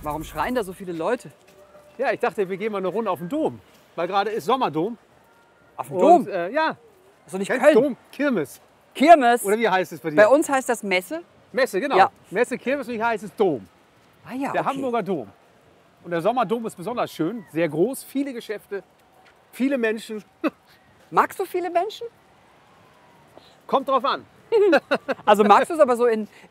Warum schreien da so viele Leute? Ja, ich dachte, wir gehen mal eine Runde auf den Dom. Weil gerade ist Sommerdom. Auf dem Dom? Und, ja, Das ist doch nicht kennst Köln. Dom, Kirmes. Kirmes. Oder wie heißt es bei dir? Bei uns heißt das Messe. Messe, genau. Ja. Messe, Kirmes und hier heißt es Dom. Ah ja, Der okay. Hamburger Dom. Und der Sommerdom ist besonders schön, sehr groß, viele Geschäfte, viele Menschen. Magst du viele Menschen? Kommt drauf an. Also magst du es aber so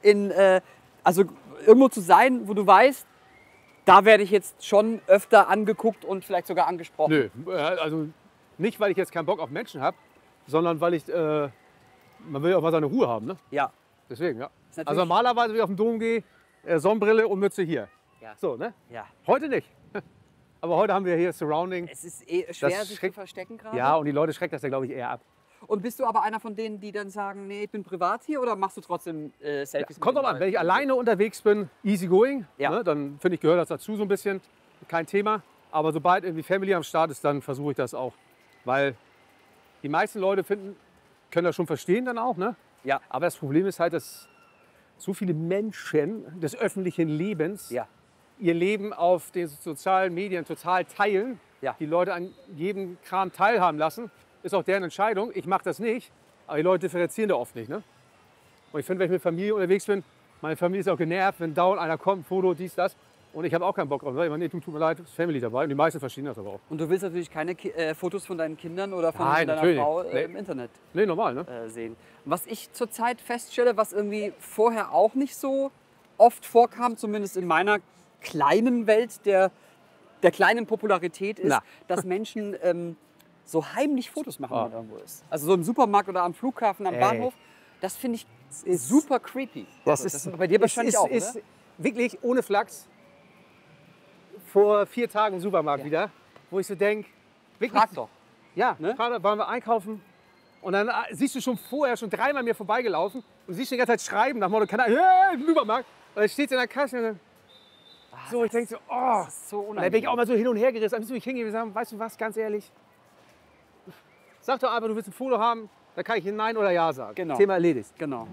also irgendwo zu sein, wo du weißt, da werde ich jetzt schon öfter angeguckt und vielleicht sogar angesprochen? Nö, also nicht, weil ich jetzt keinen Bock auf Menschen habe, sondern weil ich, man will ja auch mal seine Ruhe haben, ne? Ja. Deswegen, ja. Ist natürlich- Also normalerweise, wenn ich auf den Dom gehe, Sonnenbrille und Mütze hier. Ja. So, ne? Ja. Heute nicht. Aber heute haben wir hier Surrounding. Es ist schwer, Das sich zu schreckt- verstecken gerade. Ja, und die Leute schreckt das ja, glaube ich, eher ab. Und bist du aber einer von denen, die dann sagen, nee, ich bin privat hier, oder machst du trotzdem Selfies? Kommt drauf an, wenn ich alleine unterwegs bin, easy going, Ja. ne, dann finde ich, gehört das dazu so ein bisschen. Kein Thema. Aber sobald irgendwie Family am Start ist, dann versuche ich das auch. Weil die meisten Leute können das schon verstehen dann auch. Ne? Ja. Aber das Problem ist halt, dass so viele Menschen des öffentlichen Lebens Ja. ihr Leben auf den sozialen Medien total teilen. Ja. Die Leute an jedem Kram teilhaben lassen. Ist auch deren Entscheidung. Ich mache das nicht. Aber die Leute differenzieren da oft nicht. Ne? Und ich finde, wenn ich mit Familie unterwegs bin, meine Familie ist auch genervt, wenn dauernd einer kommt, Foto, dies, das. Und ich habe auch keinen Bock drauf. Ich meine, nee, tut mir leid, ist Family dabei. Und die meisten verstehen das aber auch. Und du willst natürlich keine Fotos von deinen Kindern oder von Nein, deiner natürlich Frau nicht. Nee. im Internet Nee, normal, ne? sehen. Was ich zurzeit feststelle, was irgendwie vorher auch nicht so oft vorkam, zumindest in meiner kleinen Welt der kleinen Popularität, ist, Na. dass Menschen so heimlich Fotos machen, wenn man irgendwo ist. Also so im Supermarkt oder am Flughafen, am Bahnhof. Das finde ich super creepy. Das ist bei dir wahrscheinlich auch, ist oder? wirklich ohne Flachs vor 4 Tagen im Supermarkt wieder, wo ich so denke, wirklich, Frag doch. ja, Ne? gerade waren wir einkaufen und dann siehst du schon vorher schon 3-mal an mir vorbeigelaufen und siehst die ganze Zeit schreiben nach dem Motto, im Supermarkt. Und dann steht in der Kasse und dann, so, ich denke so, oh, Das ist so und dann bin unangenehm. ich auch mal so hin und her gerissen. Dann müssen wir hingehen und sagen, weißt du was, ganz ehrlich, sag doch einfach, du willst ein Foto haben, da kann ich Nein oder Ja sagen. Genau. Thema erledigt. Genau.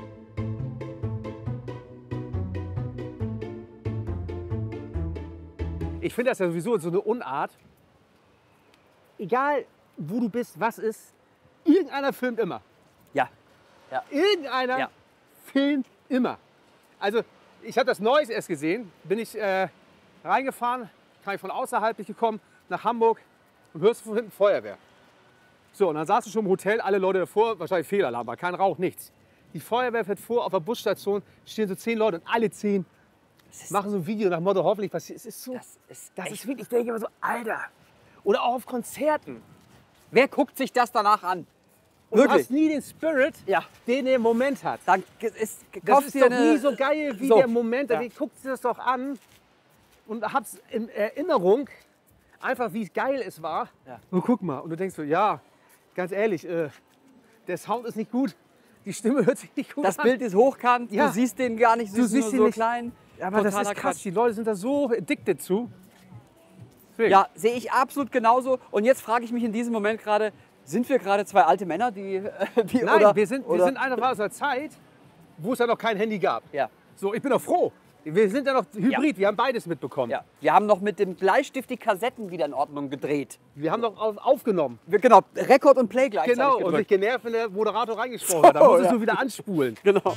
Ich finde das ja sowieso so eine Unart. Egal, wo du bist, was ist, irgendeiner filmt immer. Ja. Irgendeiner Ja. filmt immer. Also, ich habe das Neues erst gesehen, bin ich reingefahren, kam ich von außerhalb nicht gekommen, nach Hamburg und hörst von hinten Feuerwehr. So, und dann saßen schon im Hotel, alle Leute davor, wahrscheinlich Fehlalarm, war kein Rauch, nichts. Die Feuerwehr fährt vor, auf der Busstation stehen so 10 Leute und alle 10 machen so ein Video nach dem Motto, hoffentlich passiert. Es ist so, das ist wirklich, ich denke immer so, Alter. Oder auch auf Konzerten. Wer guckt sich das danach an? Und du Wirklich? hast nie den Spirit, Ja. den der im Moment hat. Dann Das kaufst ist dir doch eine, nie so geil wie So. der Moment. Ja. Ja. Guckt sich das doch an und hab's in Erinnerung, einfach wie geil es war. Ja. Und guck mal, und du denkst so, ja, ganz ehrlich, der Sound ist nicht gut, die Stimme hört sich nicht gut Das an. Bild ist hochkant, Ja. du siehst den gar nicht, Du siehst siehst nur ihn so nicht. klein. Aber das Totaler ist krass, Quatsch. die Leute sind da so addicted zu. Deswegen. Ja, sehe ich absolut genauso. Und jetzt frage ich mich in diesem Moment gerade, sind wir gerade zwei alte Männer, die Nein, oder, wir sind einfach aus einer Zeit, wo es ja noch kein Handy gab. Ja. So, ich bin doch froh. Wir sind ja noch Hybrid, wir haben beides mitbekommen. Ja, wir haben noch mit dem Bleistift die Kassetten wieder in Ordnung gedreht. Wir haben doch aufgenommen. Genau, Rekord und Play gleichzeitig Genau, und gedrückt. mich genervt, wenn der Moderator reingesprochen hat. Da musstest du wieder anspulen. Genau.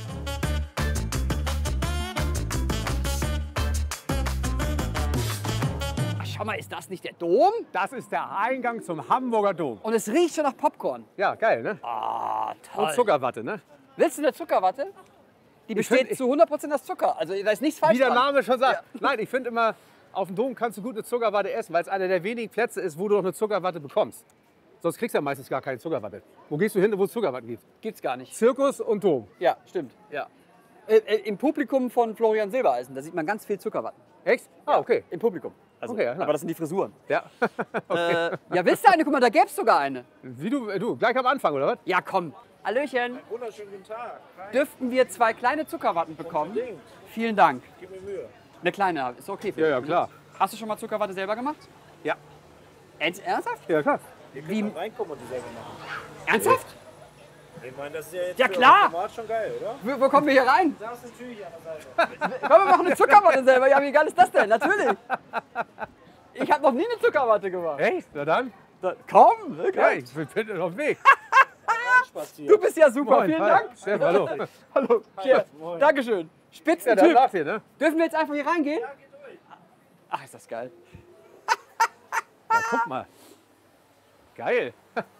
Ach, schau mal, ist das nicht der Dom? Das ist der Eingang zum Hamburger Dom. Und es riecht schon nach Popcorn. Ja, geil, ne? Ah, toll. Und Zuckerwatte, ne? Willst du eine Zuckerwatte? Die besteht find- zu 100% aus Zucker. Also da ist nichts falsch Wie der dran. Name schon sagt. Nein, ich finde immer, auf dem Dom kannst du gut eine Zuckerwatte essen, weil es einer der wenigen Plätze ist, wo du noch eine Zuckerwatte bekommst. Sonst kriegst du ja meistens gar keine Zuckerwatte. Wo gehst du hin, wo es Zuckerwatten gibt? Gibt's gar nicht. Zirkus und Dom. Ja, stimmt. Ja. Im Publikum von Florian Silbereisen, da sieht man ganz viel Zuckerwatten. Echt? Ah, okay. Im Publikum. Also, Okay, ja, klar. aber das sind die Frisuren. Ja. Ja, willst du eine? Guck mal, da gäbe es sogar eine. Wie du, gleich am Anfang, oder was? Ja, komm. Hallöchen. Wunderschönen guten Tag. Hi. Dürften wir 2 kleine Zuckerwatten bekommen? Unbedingt. Vielen Dank. Gib mir Mühe. Eine kleine, ist okay für Ja, dich, ja, ne? klar. Hast du schon mal Zuckerwatte selber gemacht? Ja. Ernsthaft? Ja, klar. Ihr könnt mal reinkommen und die selber machen. Ernsthaft? Ich meine, das ist ja jetzt Ja, für klar. Automat schon geil, oder? Wo kommen wir hier rein? Da ist natürlich an der Seite. Komm, wir machen eine Zuckerwatte selber. Ja, wie geil ist das denn? Natürlich. Ich habe noch nie eine Zuckerwatte gemacht. Echt? Na dann? Komm, Ja, wirklich. ich bin auf dem Weg. Spazieren. Du bist ja super. Moin, Vielen hi. Dank. Chef, hallo. Hallo. Cheers. Moin. Dankeschön. Ja, Spitzentyp. da darf ihr, ne? Dürfen wir jetzt einfach hier reingehen? Ja, geht durch. Ach, ist das geil. Ja, guck mal. Geil.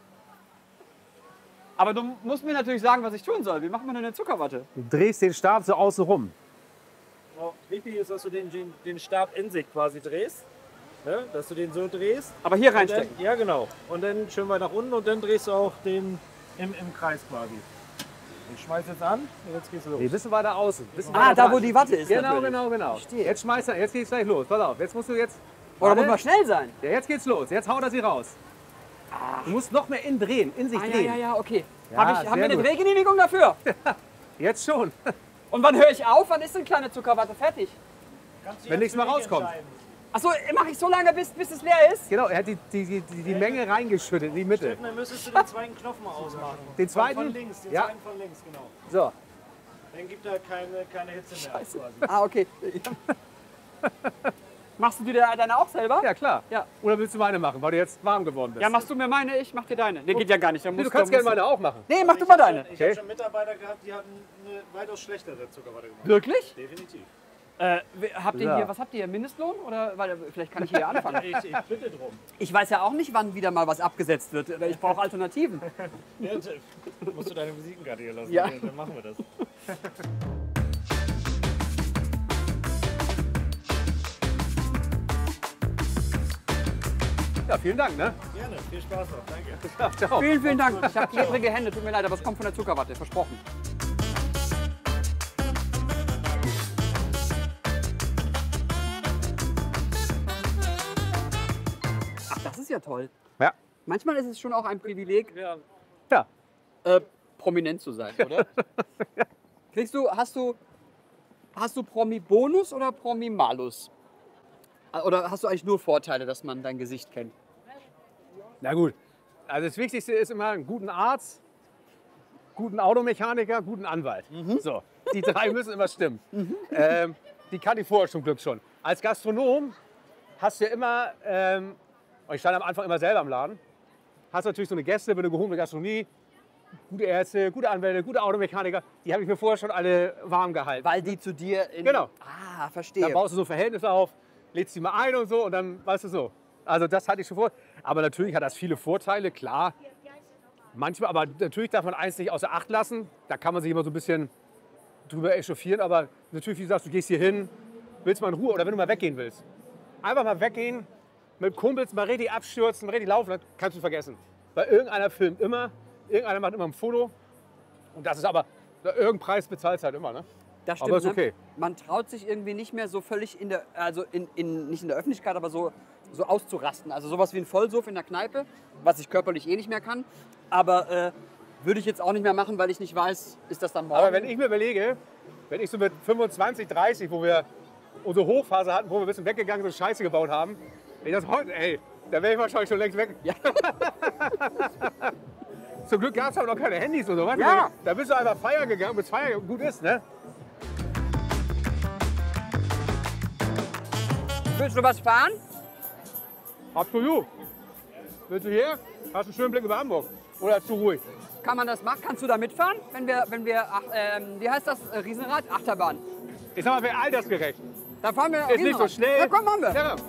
Aber du musst mir natürlich sagen, was ich tun soll. Wie macht man denn eine Zuckerwatte? Du drehst den Stab so außen rum. Oh, wichtig ist, dass du den Stab in sich quasi drehst. Ne? Dass du den so drehst. Aber hier Und dann, reinstecken. ja, genau. Und dann schön weit nach unten und dann drehst du auch den im Kreis quasi. Ich schmeiß jetzt an und jetzt geht's los. Nee, bisschen weiter außen. Bisschen Ah, weiter da dran. wo die Watte ist. Genau, natürlich. genau, genau. Verstehe. Jetzt schmeißt er, jetzt geht's gleich los. Pass auf, jetzt musst du jetzt. Oder Warte. muss man schnell sein? Ja, jetzt geht's los. Jetzt haut er sie raus. Du musst noch mehr in drehen, in sich Ah, ja, drehen. ja, ja, okay. Ja, Haben wir sehr eine gut. Drehgenehmigung dafür? Jetzt schon. Und wann höre ich auf? Wann ist denn kleine Zuckerwatte fertig? Kannst du Wenn jetzt nichts mehr für dich rauskommt. entscheiden. Achso, mache ich so lange, bis es leer ist? Genau, er hat die Menge reingeschüttet in die Mitte. Dann müsstest du den zweiten Knopf mal ausmachen. Den zweiten? Von links, den Ja. zweiten von links, genau. So. Dann gibt er keine Hitze mehr. Quasi. Ah, okay. Machst du dir deine auch selber? Ja, klar. Ja. Oder willst du meine machen, weil du jetzt warm geworden bist? Ja, machst du mir meine, ich mach dir deine. Nee, geht ja gar nicht. Nee, du kannst gerne meine auch machen. Nee, mach du mal deine. Ich Okay. habe schon Mitarbeiter gehabt, die hatten eine weitaus schlechtere Zuckerwatte gemacht. Wirklich? Definitiv. Habt ihr Ja. hier, was habt ihr hier? Mindestlohn? Oder weil, vielleicht kann ich hier anfangen. Ich bitte drum. Ich weiß ja auch nicht, wann wieder mal was abgesetzt wird. Ich brauche Alternativen. Ja, musst du deine Visitenkarte hier lassen. Ja. Dann machen wir das. Ja, vielen Dank, ne? Gerne, viel Spaß noch. Danke. Ja, ciao. Vielen, vielen Dank. Ich habe klebrige Hände, tut mir leid, aber es kommt von der Zuckerwatte, versprochen. Ach, das ist ja toll. Ja. Manchmal ist es schon auch ein Privileg, Ja. prominent zu sein, oder? Hast du Promi-Bonus oder Promi-Malus? Oder hast du eigentlich nur Vorteile, dass man dein Gesicht kennt? Na gut. Also das Wichtigste ist immer einen guten Arzt, guten Automechaniker, guten Anwalt. So, die drei müssen immer stimmen. Die kann ich vorher zum Glück schon. Als Gastronom hast du ja immer, ich stand am Anfang immer selber im Laden, hast natürlich so eine Gäste für eine gehobene Gastronomie, gute Ärzte, gute Anwälte, gute Automechaniker, die habe ich mir vorher schon alle warm gehalten. Weil die zu dir in... Genau. Ah, verstehe. Dann baust du so Verhältnisse auf, lädst die mal ein und so und dann, weißt du so. Also das hatte ich schon vor. Aber natürlich hat das viele Vorteile, klar. Manchmal, aber natürlich darf man eins nicht außer Acht lassen. Da kann man sich immer so ein bisschen drüber echauffieren. Aber natürlich, wie du sagst, du gehst hier hin, willst mal in Ruhe oder wenn du mal weggehen willst. Einfach mal weggehen, mit Kumpels mal richtig abstürzen, richtig laufen, das kannst du vergessen. Weil irgendeiner filmt immer, irgendeiner macht immer ein Foto. Und das ist aber, irgendein Preis bezahlt halt immer, ne? Das stimmt, Aber ist okay. ne? Man traut sich irgendwie nicht mehr so völlig in der, also nicht in der Öffentlichkeit, aber so auszurasten. Also sowas wie ein Vollsuff in der Kneipe, was ich körperlich eh nicht mehr kann. Aber würde ich jetzt auch nicht mehr machen, weil ich nicht weiß, ist das dann morgen? Aber wenn ich mir überlege, wenn ich so mit 25, 30, wo wir unsere Hochphase hatten, wo wir ein bisschen weggegangen sind, Scheiße gebaut haben, wenn ich das heute, ey, da wäre ich wahrscheinlich schon längst weg. Ja. Zum Glück gab es aber noch keine Handys und so. Weißt du? Ja. Da bist du einfach feiern gegangen, bis Feiern gut ist, ne? Willst du was fahren? Absolut. Willst du hier? Hast einen schönen Blick über Hamburg. Oder zu ruhig? Kann man das machen? Kannst du da mitfahren? Wenn wir wie heißt das? Riesenrad? Achterbahn. Ich sag mal, wäre altersgerecht. Da fahren wir Ist nicht so Riesenrad. schnell. Ja, komm, machen wir. Ja.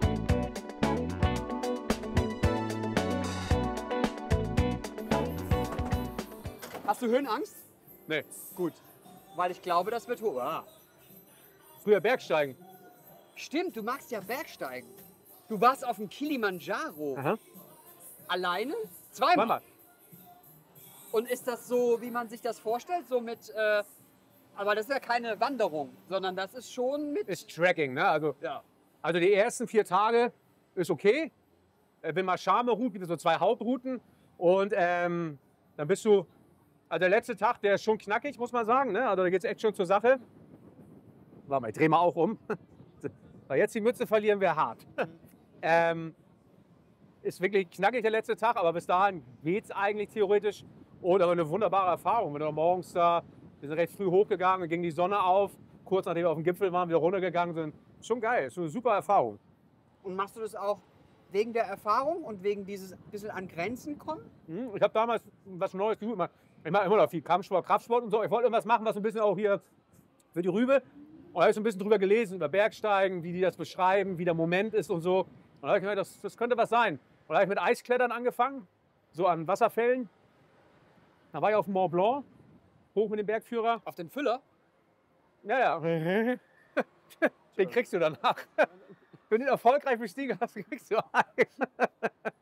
Hast du Höhenangst? Nee. Gut. Weil ich glaube, das wird hoch. Ah. Früher Bergsteigen. Stimmt, du magst ja Bergsteigen. Du warst auf dem Kilimanjaro. Aha. Alleine? Zweimal. Mama. Und ist das so, wie man sich das vorstellt? So mit, aber das ist ja keine Wanderung, sondern das ist schon mit... Ist Tracking, ne? Also Ja. Also die ersten 4 Tage ist okay. Wenn mal Charme-Route, gibt es so 2 Hauptrouten. Und dann bist du, also der letzte Tag, der ist schon knackig, muss man sagen. Ne? Also da geht es echt schon zur Sache. Warte mal, ich drehe mal auch um. Weil jetzt die Mütze verlieren wäre hart. Ist wirklich knackig der letzte Tag, aber bis dahin geht es eigentlich theoretisch. Und aber eine wunderbare Erfahrung. Wenn du morgens da, wir sind recht früh hochgegangen, ging die Sonne auf. Kurz nachdem wir auf dem Gipfel waren, wieder runtergegangen sind. Schon geil, schon eine super Erfahrung. Und machst du das auch wegen der Erfahrung und wegen dieses bisschen an Grenzen kommen? Ich habe damals was Neues gesucht. Ich mache immer noch viel Kampfsport, Kraftsport und so. Ich wollte irgendwas machen, was ein bisschen auch hier für die Rübe. Und da habe ich so ein bisschen drüber gelesen, über Bergsteigen, wie die das beschreiben, wie der Moment ist und so. Und da habe ich mir gedacht, das könnte was sein. Und da habe ich mit Eisklettern angefangen, so an Wasserfällen. Da war ich auf dem Mont Blanc, hoch mit dem Bergführer. Auf den Füller? Ja. Den kriegst du danach. Wenn du ihn erfolgreich bestiegen hast, kriegst du einen.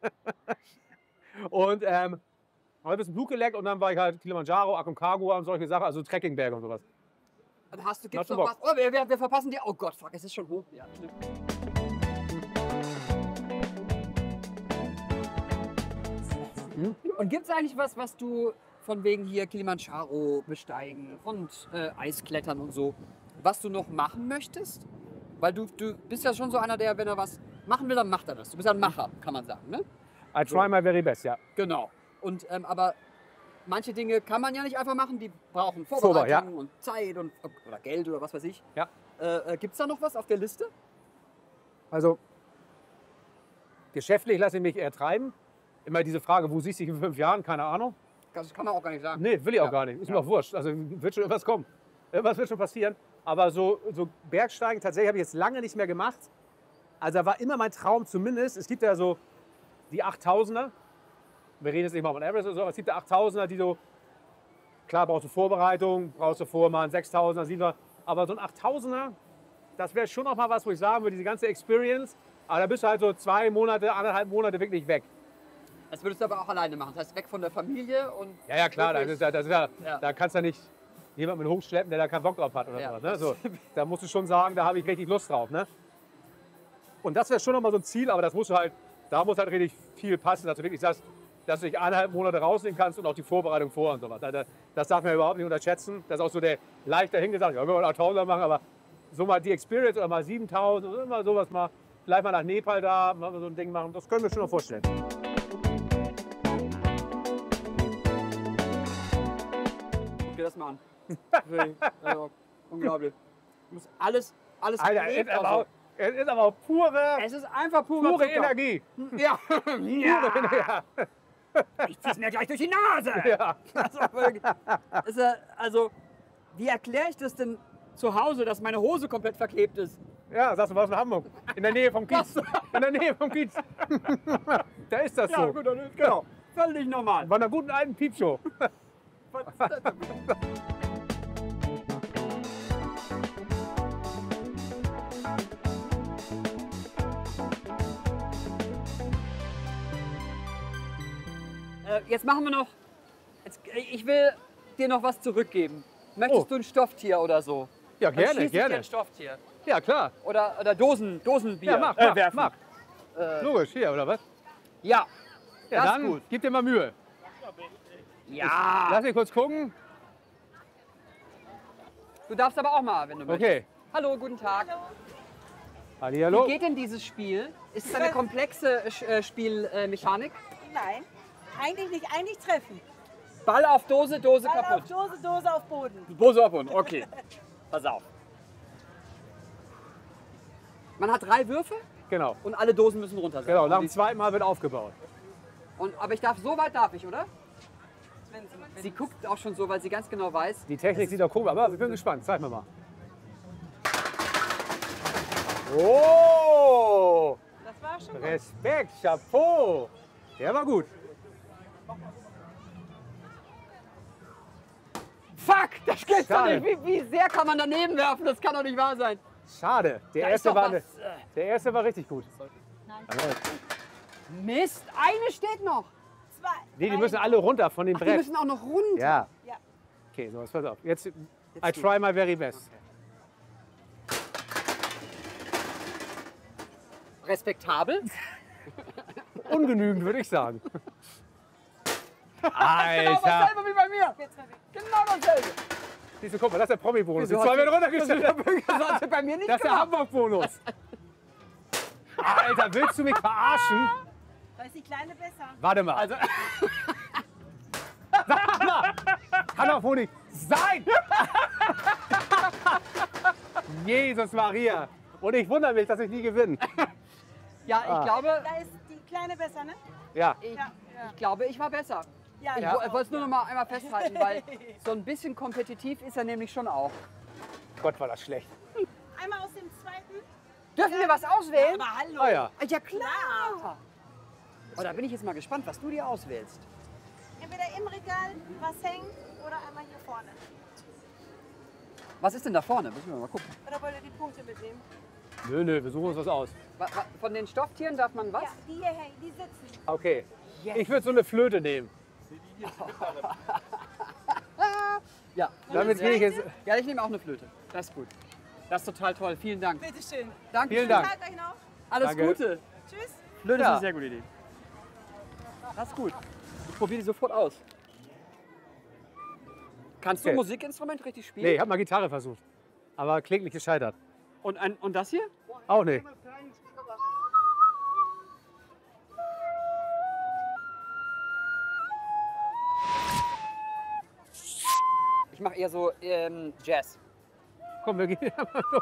Und habe ein bisschen Blut geleckt und dann war ich halt Kilimanjaro, Aconcagua und solche Sachen, also Trekkingberge und sowas. Und gibt's noch was? Oh, wir verpassen die. Oh Gott, fuck, es ist schon hoch. Ja, stimmt. Und gibt es eigentlich was du von wegen hier Kilimanjaro besteigen und Eisklettern und so, was du noch machen möchtest? Weil du bist ja schon so einer, der, wenn er was machen will, dann macht er das. Du bist ja ein Macher, kann man sagen, ne? I try my very best, ja. Genau. Und, aber manche Dinge kann man ja nicht einfach machen, die brauchen Vorbereitung und Zeit oder Geld oder was weiß ich. Ja. Gibt es da noch was auf der Liste? Also, geschäftlich lasse ich mich eher treiben. Immer diese Frage, wo siehst du dich in 5 Jahren? Keine Ahnung. Das kann man auch gar nicht sagen. Nee, will ich auch gar nicht. Ist mir auch wurscht. Also wird schon irgendwas kommen. Irgendwas wird schon passieren. Aber so Bergsteigen tatsächlich habe ich jetzt lange nicht mehr gemacht. Also da war immer mein Traum zumindest. Es gibt ja so die 8000er. Wir reden jetzt nicht mal von Everest oder so, aber es gibt ja 8000er, die so, klar brauchst du Vorbereitung, brauchst du vorher mal einen 6000er, 7er. Aber so ein 8000er, das wäre schon noch mal was, wo ich sagen würde, diese ganze Experience. Aber da bist du halt so 2 Monate, 1,5 Monate wirklich weg. Das würdest du aber auch alleine machen. Das heißt, weg von der Familie und. Ja, klar, wirklich, da kannst du nicht jemanden hochschleppen, der da keinen Bock drauf hat oder sowas. Ne? So, da musst du schon sagen, da habe ich richtig Lust drauf. Ne? Und das wäre schon nochmal so ein Ziel, aber da muss halt richtig viel passen, dass du wirklich sagst, dass du dich 1,5 Monate rausnehmen kannst und auch die Vorbereitung vor und sowas. Das darf man überhaupt nicht unterschätzen. Das ist auch so der leicht dahingesagt, ja, wir wollen auch 1000er machen, aber so mal die Experience oder mal 7000 oder immer sowas mal, vielleicht mal nach Nepal da, mal so ein Ding machen, das können wir schon noch vorstellen. Guck dir das mal an. Also, unglaublich. Du musst alles Alter, klebt es ist aber auch pure Es ist einfach pure Energie. Ja. Ja. Ich zieh's mir gleich durch die Nase. Ja. Also, wie erkläre ich das denn zu Hause, dass meine Hose komplett verklebt ist? Ja, sagst du, was in Hamburg? In der Nähe vom Kiez. In der Nähe vom Kiez. Da ist das so. Ja, gut, dann ist genau. Völlig normal. Bei einer guten alten Piepshow. Jetzt machen wir noch. Ich will dir noch was zurückgeben. Möchtest du ein Stofftier oder so? Ja, Dann gerne, schieß ich dir gerne. ein Stofftier. Ja, klar. Oder Dosenbier. Ja, mach. werfen. Logisch, hier, oder was? Ja. Ja, das dann ist gut. gib dir mal Mühe. Ja. Lass mich kurz gucken. Du darfst aber auch mal, wenn du möchtest. Okay. Hallo, guten Tag. Hallihallo. Wie geht denn dieses Spiel? Ist es eine komplexe Spielmechanik? Nein, eigentlich nicht. Eigentlich treffen. Ball auf Dose, Dose Ball kaputt. auf Dose, Dose auf Boden. Dose auf Boden, okay. Pass auf. Man hat 3 Würfe Genau. und alle Dosen müssen runter sein. Genau, nach Und dem zweiten Mal wird aufgebaut. aber so weit darf ich, oder? Sie guckt auch schon so, weil sie ganz genau weiß. Die Technik sieht doch cool, aber ich bin gespannt. Zeig mir mal. Oh! Das war schon gut. Respekt, Chapeau. Der war gut. Fuck, das geht doch Schade. nicht. Wie sehr kann man daneben werfen? Das kann doch nicht wahr sein. Schade. Da ist doch was. Der erste war richtig gut. Mist, eine steht noch. 2. Nee, die müssen alle runter von dem Ach, die Brett. müssen auch noch runter. Ja. Ja. Okay, so, pass auf. Jetzt I geht's. try my very best. Respektabel. Ungenügend, würde ich sagen. Genau Alter. dasselbe wie bei mir. Genau dasselbe. Siehst du, guck mal, das ist der Promi-Bonus. Die Wieso 2 hat werden sie- runtergestellt. Das hat sie bei mir nicht Das ist der gemacht. Hamburg-Bonus. Alter, willst du mich verarschen? Da ist die Kleine besser. Warte mal. Also, Kann doch wohl nicht sein! Jesus Maria! Und ich wundere mich, dass ich nie gewinne. Ja, ich glaube, Da ist die Kleine besser, ne? Ja. ich glaube, ich war besser. Ja, Ich wollte es nur noch mal einmal festhalten, weil so ein bisschen kompetitiv ist er nämlich schon auch. Gott, war das schlecht. Einmal aus dem zweiten. Dürfen wir was auswählen? Aber hallo. Ah ja. Ja, klar. Oh, da bin ich jetzt mal gespannt, was du dir auswählst. Entweder im Regal was hängen oder einmal hier vorne. Was ist denn da vorne? Müssen wir mal gucken. Oder wollt ihr die Punkte mitnehmen? Nö, wir suchen uns was aus. Von den Stofftieren darf man was? Ja, die hier hängen, die sitzen. Okay. Ich würde so eine Flöte nehmen. Ja. Damit gehe ich jetzt. Ja, ich nehme auch eine Flöte. Das ist gut. Das ist total toll. Vielen Dank. Bitteschön. Danke. Vielen Dank. Tag euch noch. Alles Danke. Gute. Tschüss. Flöte Ja. ist eine sehr gute Idee. Das ist gut. Ich probiere die sofort aus. Kannst du Okay. ein Musikinstrument richtig spielen? Nee, ich habe mal Gitarre versucht. Aber kläglich gescheitert. Und das hier? Auch nicht. Ich mache eher so Jazz. Komm, wir gehen.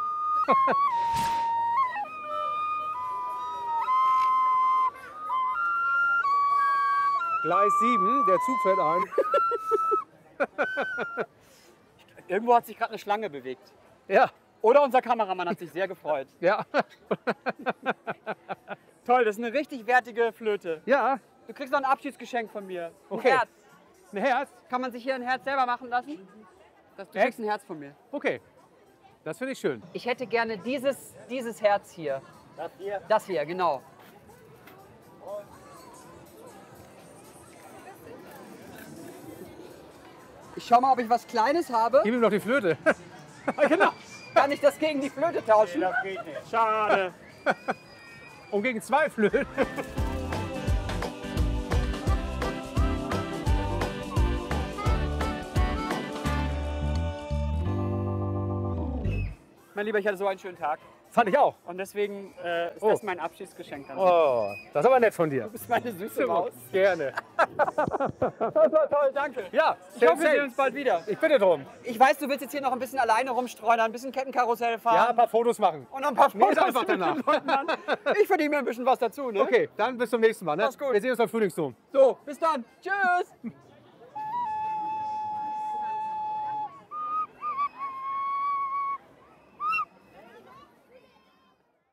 Gleis 7, der Zug fährt ein. Irgendwo hat sich gerade eine Schlange bewegt. Ja, Oder unser Kameramann hat sich sehr gefreut. ja. Toll, das ist eine richtig wertige Flöte. Ja, Du kriegst noch ein Abschiedsgeschenk von mir. Ein Okay. Herz. ein Herz. Kann man sich hier ein Herz selber machen lassen? Du Echt? kriegst ein Herz von mir. Okay, das finde ich schön. Ich hätte gerne dieses Herz hier. Das hier. Das hier, genau. Ich schau mal, ob ich was Kleines habe. Gib ihm noch die Flöte. Genau. Kann ich das gegen die Flöte tauschen? Das geht nicht. Schade. Und gegen 2 Flöten. Mein Lieber, ich hatte so einen schönen Tag. Fand ich auch. Und deswegen ist Oh. das mein Abschiedsgeschenk an dich. Oh, das ist aber nett von dir. Du bist meine süße Maus. Gerne. Das war toll, danke. Ja, Ich hoffe, wir sehen uns bald wieder. Ich bitte drum. Ich weiß, du willst jetzt hier noch ein bisschen alleine rumstreunern, ein bisschen Kettenkarussell fahren. Ja, ein paar Fotos machen. Und noch ein paar Nee, ist Fotos einfach mit den danach. Leuten machen. Ich verdiene mir ein bisschen was dazu, ne? Okay, dann bis zum nächsten Mal. Ne? Mach's gut. Wir sehen uns am Frühlingsdom. So, bis dann. Tschüss.